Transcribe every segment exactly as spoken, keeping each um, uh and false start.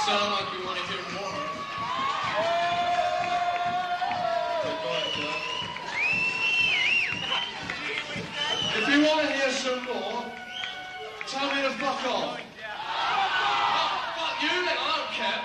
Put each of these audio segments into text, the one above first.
sound like you want to hear more. If you want to hear some more, tell me to fuck off. Oh, fuck you then, I don't care.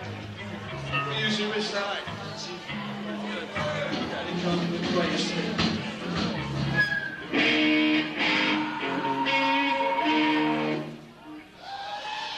Usually wish that I could come with the greatest thing.